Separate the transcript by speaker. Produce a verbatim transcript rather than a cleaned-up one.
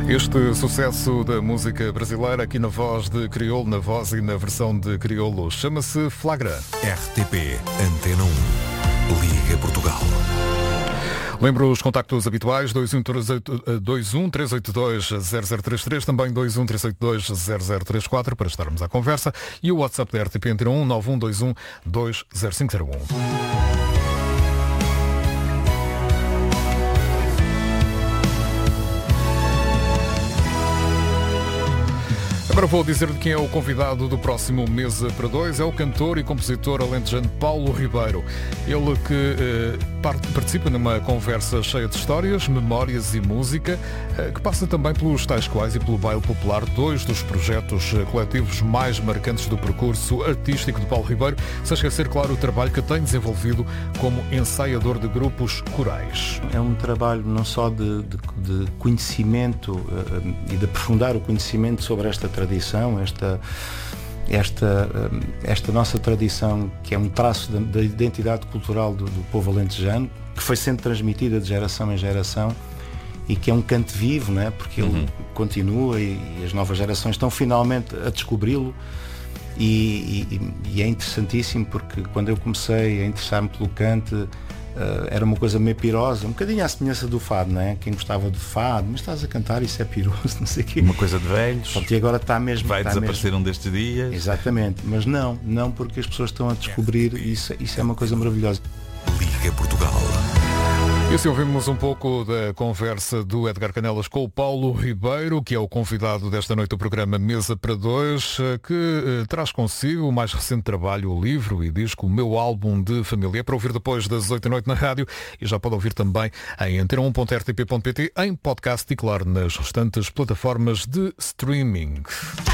Speaker 1: Este sucesso da música brasileira aqui na voz de crioulo, na voz e na versão de crioulo, chama-se Flagra.
Speaker 2: R T P Antena um. Liga Portugal.
Speaker 1: Lembro os contactos habituais, dois um três oito dois zero zero três três, também dois um três oito dois zero zero três quatro para estarmos à conversa, e o WhatsApp da R T P Antena um nove um dois um dois zero cinco zero um. Agora vou dizer de quem é o convidado do próximo Mesa para Dois. É o cantor e compositor alentejano Paulo Ribeiro. Ele que eh, parte, participa numa conversa cheia de histórias, memórias e música, eh, que passa também pelos tais quais e pelo baile popular, dois dos projetos eh, coletivos mais marcantes do percurso artístico de Paulo Ribeiro, sem esquecer, claro, o trabalho que tem desenvolvido como ensaiador de grupos corais.
Speaker 3: É um trabalho não só de, de, de conhecimento eh, e de aprofundar o conhecimento sobre esta tradição, esta, esta, esta nossa tradição, que é um traço da, da identidade cultural do, do povo alentejano, que foi sendo transmitida de geração em geração e que é um canto vivo, não é? Porque ele uhum. continua e, e as novas gerações estão finalmente a descobri-lo e, e, e é interessantíssimo, porque quando eu comecei a interessar-me pelo canto, Uh, era uma coisa meio pirosa, um bocadinho à semelhança do fado, não é? Quem gostava de fado, mas estás a cantar, isso é piroso, não sei o quê.
Speaker 4: Uma coisa de velhos.
Speaker 3: Porque agora está mesmo.
Speaker 4: Vai
Speaker 3: está
Speaker 4: desaparecer
Speaker 3: mesmo.
Speaker 4: Um destes dias.
Speaker 3: Exatamente, mas não, não porque as pessoas estão a descobrir, isso, isso é uma coisa maravilhosa.
Speaker 2: Liga Portugal.
Speaker 1: E assim ouvimos um pouco da conversa do Edgar Canelas com o Paulo Ribeiro, que é o convidado desta noite do programa Mesa para Dois, que eh, traz consigo o mais recente trabalho, o livro e disco, o meu álbum de família, para ouvir depois das oito da noite na rádio, e já pode ouvir também em antena um ponto r t p ponto p t, em podcast e, claro, nas restantes plataformas de streaming.